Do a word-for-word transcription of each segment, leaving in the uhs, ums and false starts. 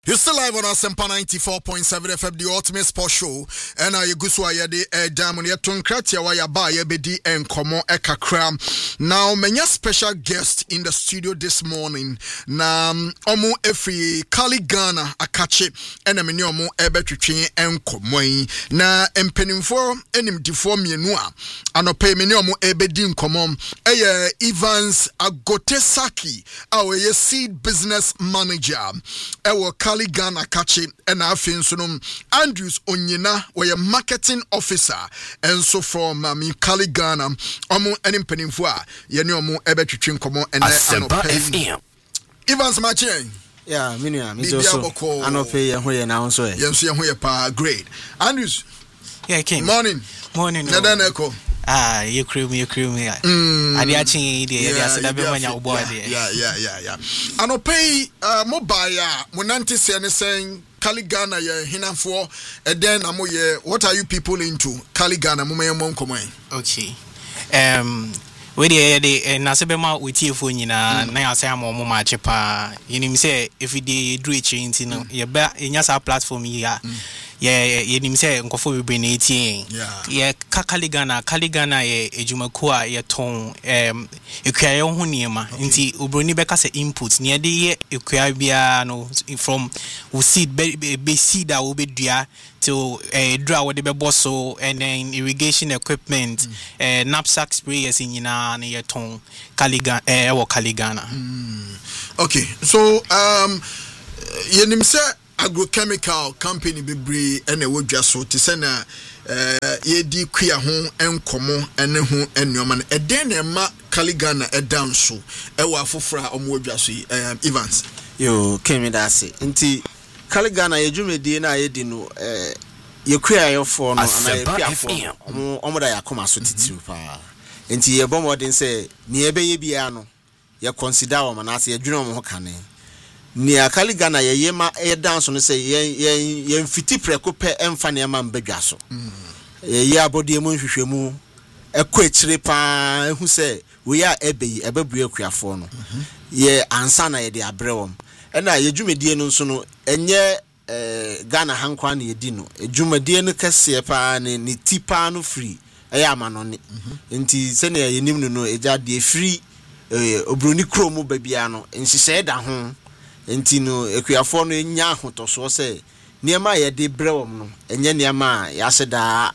You're still live on Asempa ninety-four point seven F M, the ultimate sports show. And I go so I the a diamond yet to Kratia why buy a bedi and common eka cram. Now, many special guest in the studio this morning. Now, omo every Kali Ghana akache and a many omo ebe twetwe and common. Na empenim for enim di for mienua. Ano pay many omo ebe din common. Eye Evans Agotesaki, our seed business manager. Ewo Kali Ghana Kachi and Afinsunum Andrews Onyina were marketing officer and so from um, Kali Ghana Omo and Impenifua Yenomo Ebetrin Common and Asempa F M. Evans Machin. Yeah, Minia, Miss Anope, and where now, so yes, you're here, pa great. Andrews, yeah, King. Morning, morning, Nadan Echo. Ah, you crew me, you crew me. I did actually, yeah, yeah, yeah, yeah, yeah. I no pay uh mobile Monanti saying Kali Ghana ye hina for and then amo ye what are you people into? Kali Ghana mo mon come. Okay. Um we dey dey na se be ma wetie fo nyina na ya say am mo ma chepa. You know me say if we dey do it nti no ye ba enya sa platform here. Yeah, ye nim say nkofo be bring eighteen. Yeah. Yeah, Kali Ghana, Kali Ghana ye ejumako a ye ton em ekuaye ho niema. Nti obroni beka say input ne de ye ekuaye bia no from we seed be, be seed that we be dua to eh draw we be bosso and then irrigation equipment, mm. eh knapsack sprayers in nyina na ye ton Kali Ghana eh wo Kali Ghana. Mm. Okay. So um ye nim say agrochemical company bebre ene wodwa so te se na eh yedi kua ho enkomo ene ho enuoma na eden na ma Kali Ghana edan so e wa afofra omo wodwa so Evans yo kemi da se nti Kali Ghana yedwumedie na yedi no eh ye kua ye fo no na ye kua fo omo omo da yakoma so titiru pa nti ye bomodin se ne ebe ye bia no ye consider o manase ye dwene omo ho kane ni Kali Ghana ye yema e dance no say ye ye mfiti preko pe emfa ne ma mbadwa so ye ye abodie mu nhwehwemu ekọ ekire pa ehu say we ya ebeyi ebebue akuafo no ye ansa na ye de abrewom e na ye dwumedie no nso no enye Ghana hankwa na ye di no dwumedie no kese pa ne ni tipa no free e ya amanone nti se na ye nim no no eja de free obroni kromu babia no nsise da ho enti no ekuafo no nya ahotoso se niema ye de brewom no enye niema ya seda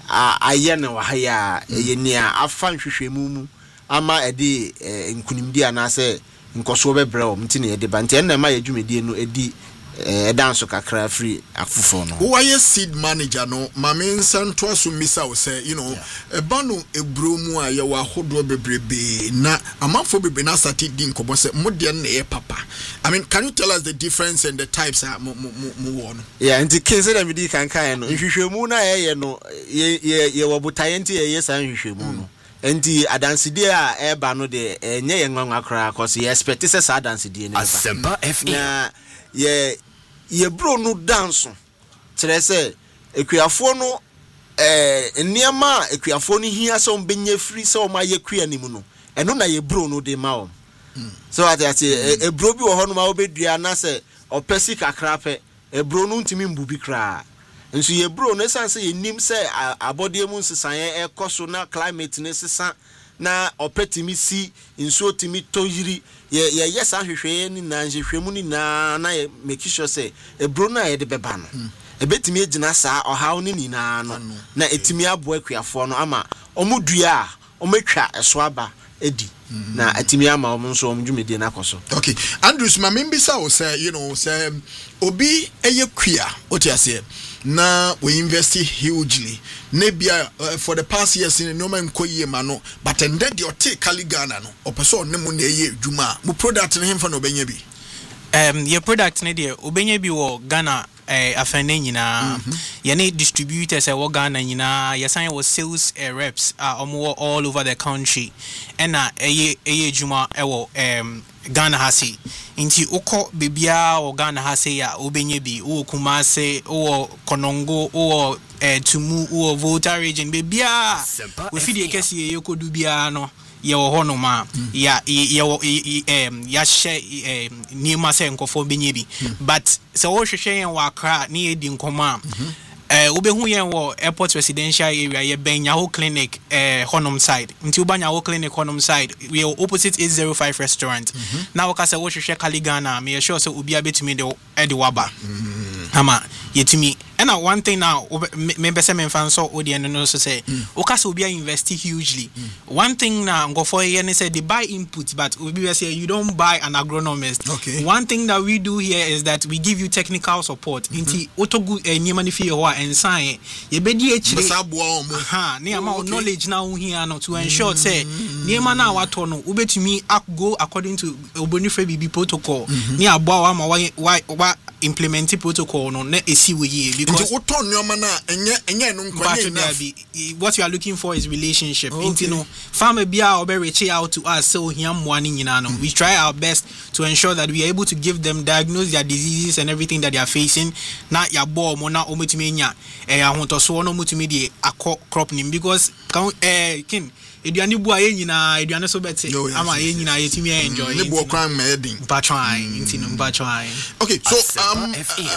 aye ne wahaya eye nia afa nhwehwemu mu ama ede nkunimdi anase nkoso be brewom enti ne ye de bante na ma ye dwumedie no edi eh danso kakra free afufo no who are seed manager no mame nsanto aso misa wo say you know e ba no ebro mu a ye wa hodo bebrebe na amanfo bebe na sati din kobo say modde na ye papa. I mean, can you tell us the difference and the types are mo mo mo no? Yeah, nti kense da midi kan kan no nhwehwemu na ye ye no ye ye ye wobutaye nti ye ye san nhwehwemu no enti adanside a e ba no de enye ye nwanwa kra cause ye expect say sa adanside ne Asempa F M. ye ye bro no dance tere se ekuafo no eh niema ekuafo no hia se ombenye free se o ma ye kua nimu no eno na ye bro no de ma o so ati ati e bro bi wo ho no ma obedua na se opesi kakra pe e bro no ntimi mbubi kra nso ye bro no sanse ye nim se abodie mu nsesan e koso na climate ne sesa na opetimi si nso timi toyiri ye ye yesa hwehwe ni na hwehwemu ni na na make sure say e bro na ye de beba no e betimi agina saa ohaw ni ni na no na etimi abo akuafo no ama omudua ometwa eso aba edi na etimi ama omunso omdwumedie na koso. Okay, Andrews ma membisa o say you know say obi eye kua otiase na we invest hugely nebia uh, for the past years in no man koye ma no but ended your take Kali Ghana no opeso ne mu na eye dwuma mu product ne hemfa no benya bi um your product ne de obenya bi wo Ghana eh afane nyina ye ne distributors e wo Ghana nyina ye san wo sales uh, reps are uh, all over the country and na eye eye dwuma e wo um Ghana hasi inti uko bibia o Ghana hasi ya obenye bi o Kumase o Konongo o eh, Tumu o Volta region bibia we fidi ekesi ye kodu bia no ye wo hono ma ya ye em ya hye ni ma se nkofo benye bi but se wo hwehwe yen wa Accra ni edi nkoma eh ubehu yen wo airport residential area ye benya ho clinic eh honum side nti ubanya ho clinic honum side we are opposite eight oh five restaurant now ka se wo hwehwe Caligana me sure se obi abetumi de e de waba ama yetumi and one thing now me be say me fan so odi no so say o ka se obi invest hugely one thing now go for here say they buy input but obi say you don't buy an agronomist. Okay. One thing that we do here is that we give you technical support inti otogu enima ni fi ho and sign ye be di echire ha ne ama knowledge now here no to ensure say niema na wato no ubetumi go according to obonifre bibi protocol ni abo wa ma wa implement protocol no na esi we here because what you are looking for is relationship. Okay. Into no farmer bia or be reach out to us so him money nyina no we try our best to ensure that we are able to give them, diagnose their diseases and everything that they are facing. Na ya bo mo na omutumi nya eh ahontoso no mutumi de akọ crop nim because kan eh kin eduane bu aye nyina eduane so bete ama aye nyina yetimi enjoy ne bo kwan ma edin ba trying into no ba trying. Okay, so um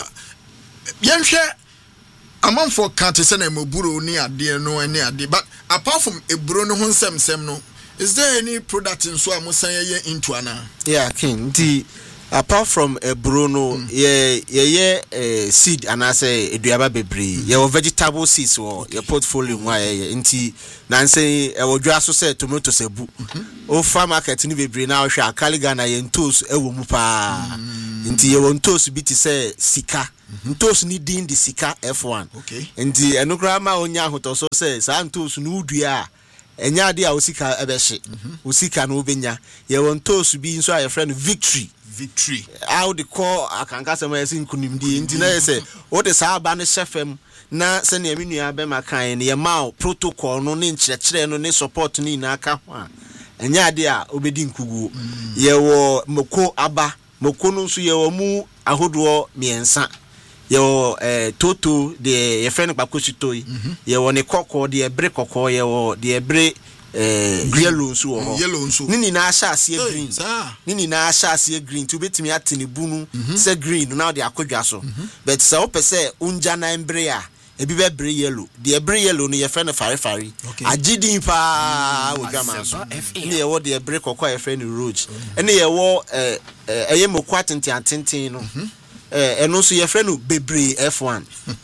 yenhwe among for can't say na moburo ni ade no ani ade but apart from eburo no ho nsem sem no is there any product in so amusan ye into ana? Yeah, king the apart from eburo no mm. ye ye ye seed and I say eduaba bebre mm. ye vegetable seeds wo your portfolio wa ye nti na say e wodwa so say tomato sebu mm-hmm. o farm market ni bebre na wo hwa Caligana ye ntos ewo mu pa mm. nti ye wo ntos bi ti say sika ntos ni din di sika F one. Okay. Nti enukra ma onya hotoso say sa ntos no udua enya de a osika ebehye osika no obenya ye wo ntos bi nso a ye friend victory victory how the call akanka say my sin kunimdi nti na say what is aba ne chefem na se na menua be makan ne ye ma protocol no ne nkyerɛkyerɛ no ne support ni na aka ho a enya de a obedi nkugu ye wo moko aba moko no nso ye wo mu ahodo miensa yo eh toto de ye friend pakositoi ye wo ne kokko de ebre kokko ye wo de ebre eh yellow nso wo yellow nso nini na asha ase green nini na asha ase green to betimi atini bunu se green now de akodwa so but se opese unja na embre a ebi be bre yellow de ebre yellow no ye friend fare fare agidin pa wo dwama so ni ye wo de ebre kokko ye friend roach ene ye wo eh eye mokwa tenten atenten no eh eno so ye friend bebre F one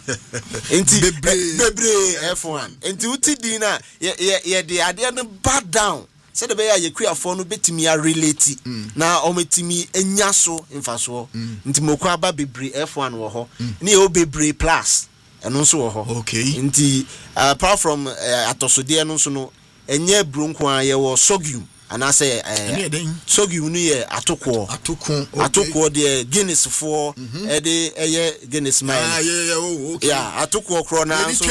enti bebre F one enti uti di na ye ye de ade no bad down said the bear ye kuafo no betimi a relate na o metimi enya so mfaso enti mokwa ba bebre F one wo ho na ye o bebre plus eno so wo ho. Okay. Enti apart from atosode eno so no enye bronko a ye wo sorghum and I say so you near atoko atoko atoko the Guinness for e de eye Guinness mine ah yeah yeah okay yeah atoko kro na so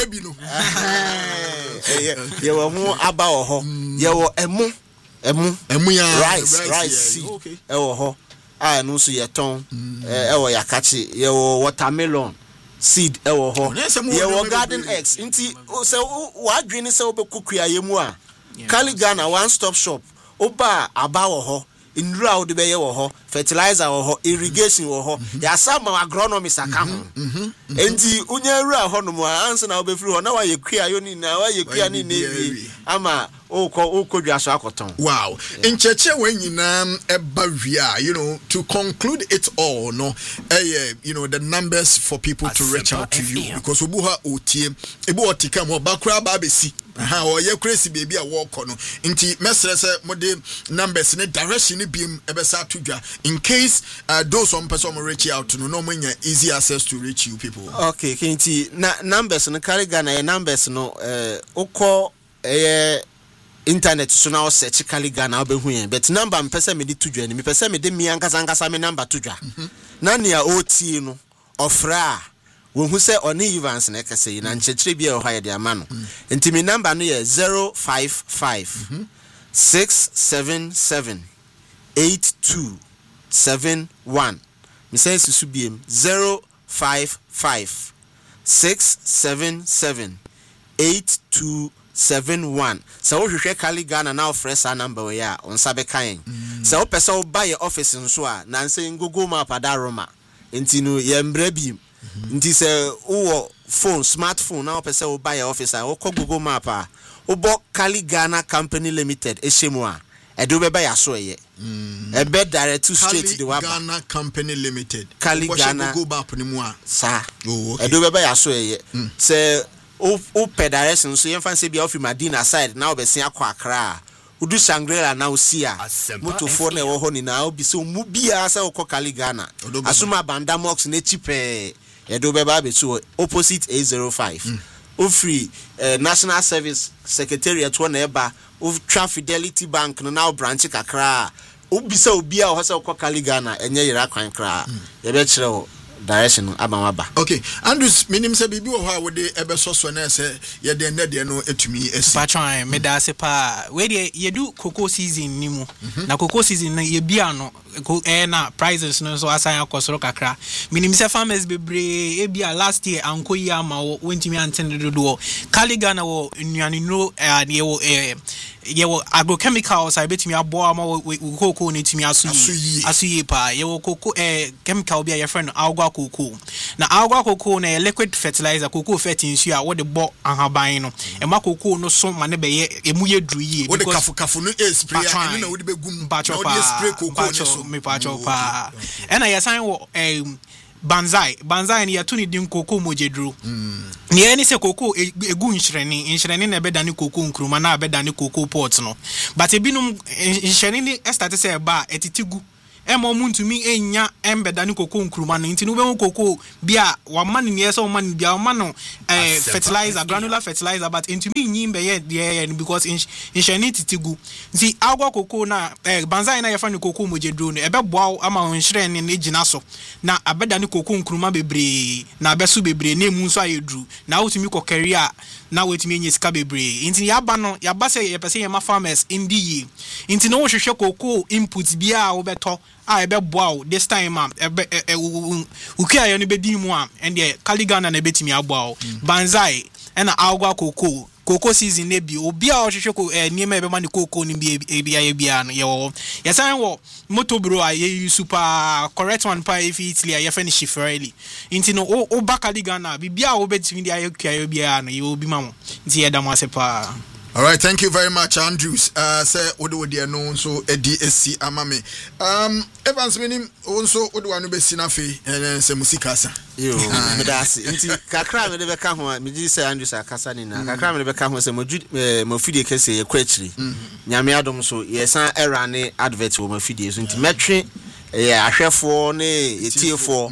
eh ye wo mu aba wo ho ye wo emu emu emu ya rice rice e wo ho ah no so ye ton e wo yakachi ye wo watermelon seed e wo ho ye wo garden eggs nti se wa adwene se wo be kukua ye mu a Caligana one stop shop oba aba wo ho inura wo de be ye wo ho fertilizer wo ho irrigation wo ho ya sama agronomist aka ho enti unya ru ho no mo anse na wo be free ho na wa ye kua yo ni na wa ye kua ni na ama okọ okodwa so akoton. Wow. In cheche when you nam eba you know, to conclude it all, no, eh, you know, the numbers for people to reach out to you because obuha otie ebu otika mo bakra ba besi aha o ye crazy baby a walk on nti mesere se mo de numbers ne direction ne biem ebesa to dwa in case uh, those some person reach out to no no manya easy access to reach you people. Okay, kinti na numbers no Caligana e numbers no eh ukọ eh internet so now search Caligana obehu yen but number me pese me di tudwa ni me pese me de mi ankasa ankasa me number tudwa na ne a oti no ofra wo hu se oni Evans na kase na nchechire bia o ha ye de ama no enti me number no ye zero five five six seven seven eight two seven one me say susu biem zero five five six seven seven eight two seven one. So wo hwehwe Kali Ghana na ofre sa number we ya on sabe kan. So wo pese wo buy your office nso a na nse Google Map adaroma. Enti no ye mbra bi. Nti se wo phone smartphone na wo pese wo buy your office a wo ko Google Map a wo bo Kali Ghana Company Limited ehemu a edo beba ya so ye. E be direct to straight to the waba. Ghana Company Limited. Kali Ghana Google Map ni mu a. Sa. Oh, okay. Edo beba ya so ye. Se o o direction so yemfa se bia ofi Madina side na obesi akwa Accra udu Shangri-La na osia moto fo na wo ho ni na obi se mu bia se okọ Kali Ghana asuma Banda Mox na chipe edo beba be so opposite eight oh five o free uh, National Service Secretariat wo na eba o Tra Fidelity Bank no na branch kakra obi se obi a ho se okọ Kali Ghana enye yira kwan kra ye be kire wo direction abamaba. Okay, Andrews minim se bibi wo ha wo de ebeso so na se ye de na de no etumi esi. Patron me da se pa we de ye do cocoa season ni mu. Na cocoa season na ye bia no eh na prices no so asan akosoro kakra. Minim se farmers bebre e bia last year anko yi ama wo wentimi antene dodo. Kali Ghana wo nnuane no eh ye wo eh ye wo agrochemicals I betimi abo ama wo cocoa ni timi aso yi aso yi pa ye wo cocoa eh chemical bia ye friend alga cocoa na alga cocoa na liquid fertilizer cocoa fertilizer a wo de bo ahaban no e ma cocoa no so ma ne be ye emu ye duru yi wo de kafu kafu no e spray a na wo de begum na wo de spray cocoa no so me pa cho pa e na ye san wo eh banzai banzai ni yatuni din cocoa mojedru ni eni se cocoa egu nhyereni nhyereni na beda ni cocoa nkruma na beda ni cocoa pot no but ebinum nhyereni ni start say ba etitigu emo muntumi enya embeda ni cocoa nkruma no ntini ube cocoa bia wa man ni yeso man bia ma no eh fertilizer granular fertilizer but ntumi nyimbe ye ye because nhyereni titigu nti agwa cocoa na eh banzai na yefa ni cocoa mojedru no ebe boa ama nhyereni na gina so na abeda ni cocoa nkruma bebre na abeso bebre na emu nso ayedru na wotumi kokari a na wetumi enye sika bebre nti yaba no yaba se ye pese ye ma farmers indi yi nti no hwehwe cocoa input bia wo beto a ebe boa this time am ebe ukia ye no bedi mu am ende Kali Ghana na betimi aboa banzai na agwa cocoa cocoa season ne bi obi a ohwehwe ko niema ebe ma ne cocoa ni bi ebia ye bia no ye wo ye san wo moto bro a ye super correct one pa if Italy a ye finish fairly nti no o ba Kali Ghana bibia a wo betimi dia ye kwa ye bia no ye obi ma mo nti ye da mo ase pa. All right, thank you very much, Andrews. Uh, say odo odi no so edi esi amame. Um, Evans minim onso odo anu be sinafe eh se musika sa. Yo, me da se. Nti kakra me de be ka ho, me ji say Andrews akasa ni na. Kakra me de be ka ho se moju mofidie kese ye kwachiri. Nyame adom so ye san era ne advert wo mofidie so nti metwe ye ahwefo ne ye tiefo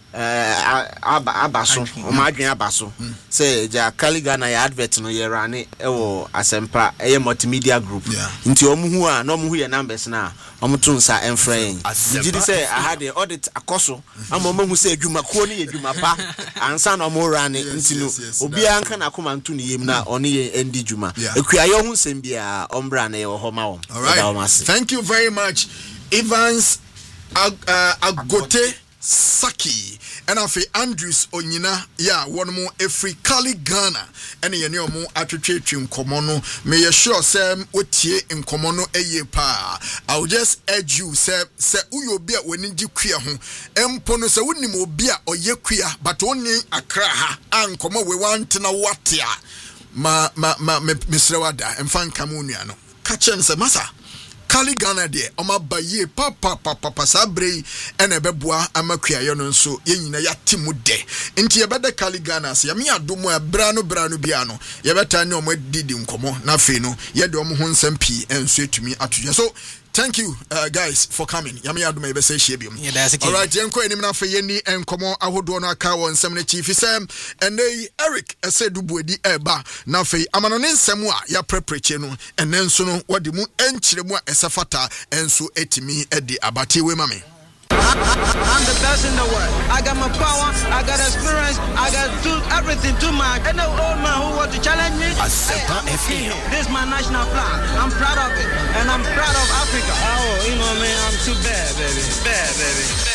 eh aba abaso o ma adwen abaso say ja Kali Ghana ya advert no ye rane e wo asempa e multimedia group nti omuhu a no omuhu ye numbers na omutun sa enfren gidi say I had the audit akoso ama omuhu say adwuma ko ne ye adwuma pa ansa na omu rane nti no obi anka na akoma ntu ne yem na one ye endi dwuma ekua ye hu sem bia ombra na ye ho ma wo. All right, thank you very much Evans Ag uh, Agote Saki and afi Andrews Onyina ya one more every Kali Ghana and ye ne omo atwetwe nkomo no me ye sure say otie nkomo no eye pa. I will just urge you say say uyo bia woni di kua ho empo no say woni mo bia oye kua but oni akra ha ankomo we want na watia ma ma ma misrewada emfa nkamu nua no ka chen say masa Kali Ghana de oma baye papa papa pasa brei ene beboa amakua ye no nso ye nyina ya timu de nti ye beda Kali Ghana se ye me adomo abra no bra no bia no ye beta ne omo didi nkomo na fe no ye de omo ho nsam pi enso etumi atoje. So thank you uh, guys for coming. Yami aduma yebe se hye biom. All right, yenko enim na fe yeni enkomo ahodo no aka won nsam ne chief sem ene Eric esedubu edi eba na fe amano ne nsam a ya prepreche no ene nso no wode mu enchire mu a esafata enso etimi edi abate we mame. I'm the best in the world. I got my power, I got experience, I got do everything too much. And the old man who want to challenge me, hey, this is my national flag. I'm proud of it, and I'm proud of Africa. Oh, you know, man, I'm too bad, baby. Bad, baby.